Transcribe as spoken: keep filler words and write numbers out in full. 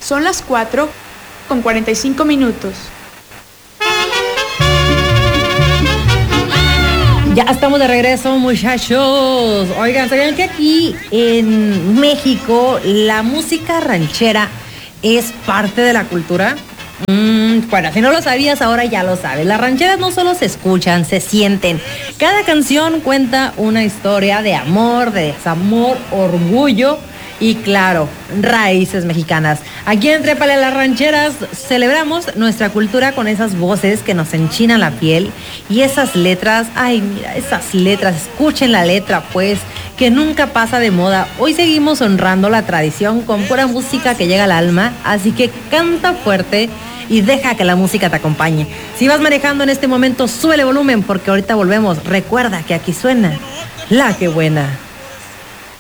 Son las cuatro con cuarenta y cinco minutos. Ya estamos de regreso, muchachos. Oigan, ¿sabían que aquí en México la música ranchera es parte de la cultura? Mm, bueno, si no lo sabías, ahora ya lo sabes. Las rancheras no solo se escuchan, se sienten. Cada canción cuenta una historia de amor, de desamor, orgullo y, claro, raíces mexicanas. Aquí en Trépale a las Rancheras celebramos nuestra cultura con esas voces que nos enchinan la piel y esas letras. Ay, mira, esas letras, escuchen la letra, pues, que nunca pasa de moda. Hoy seguimos honrando la tradición con pura música que llega al alma, así que canta fuerte y deja que la música te acompañe. Si vas manejando en este momento, súbele volumen porque ahorita volvemos. Recuerda que aquí suena La Que Buena.